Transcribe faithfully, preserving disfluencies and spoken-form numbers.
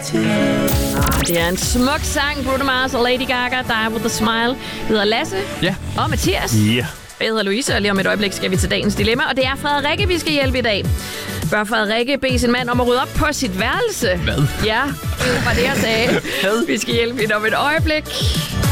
Det er en smuk sang, Bruno Mars og Lady Gaga, Die With A Smile. Jeg hedder Lasse. Ja. Og Mathias. Ja. Jeg hedder Louise, og lige om et øjeblik skal vi til dagens dilemma. Og det er Frederikke, vi skal hjælpe i dag. Bør Frederikke bede sin mand om at rydde op på sit værelse? Hvad? Ja, det var det, jeg sagde. Vi skal hjælpe hende om et øjeblik.